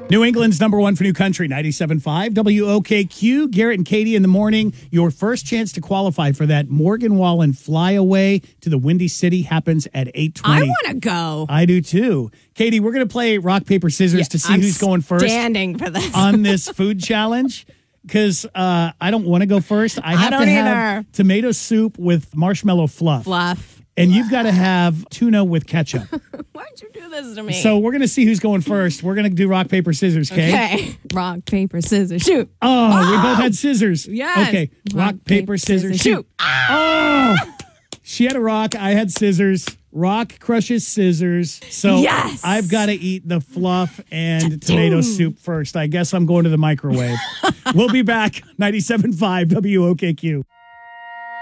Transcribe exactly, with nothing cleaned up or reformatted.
New England's number one for new country, ninety-seven point five W O K Q. Garrett and Katie in the morning. Your first chance to qualify for that Morgan Wallen flyaway to the Windy City happens at eight twenty. I want to go. I do too. Katie, we're going to play rock, paper, scissors Yeah, to see I'm who's going first standing for this. on this food challenge. Because uh, I don't want to go first. I have I don't to have either. tomato soup with marshmallow fluff. Fluff. And you've got to have tuna with ketchup. Why'd you do this to me? So we're going to see who's going first. We're going to do rock, paper, scissors, Kay? Okay. Rock, paper, scissors, shoot. Oh, we both had scissors. Yes. Okay. Rock, paper, scissors, shoot. Oh, she had a rock. I had scissors. Rock crushes scissors. So Yes. I've got to eat the fluff and tomato soup first. I guess I'm going to the microwave. We'll be back. ninety-seven point five W O K Q.